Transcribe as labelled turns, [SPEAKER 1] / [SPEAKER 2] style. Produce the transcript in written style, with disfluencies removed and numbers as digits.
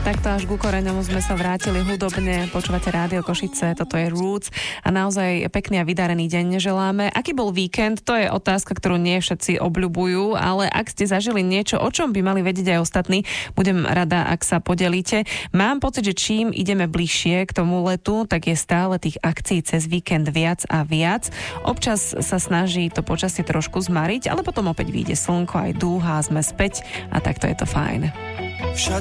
[SPEAKER 1] Takto až ku koreňom sme sa vrátili hudobne. Počúvate Rádio Košice, toto je Roots a naozaj pekný a vydarený deň želáme. Aký bol víkend? To je otázka, ktorú nie všetci obľubujú, ale ak ste zažili niečo, o čom by mali vedieť aj ostatní, budem rada, ak sa podelíte. Mám pocit, že čím ideme bližšie k tomu letu, tak je stále tých akcií cez víkend viac a viac. Občas sa snaží to počasie trošku zmariť, ale potom opäť vyjde slnko, aj dúha, sme späť a takto je to fajn.
[SPEAKER 2] Všade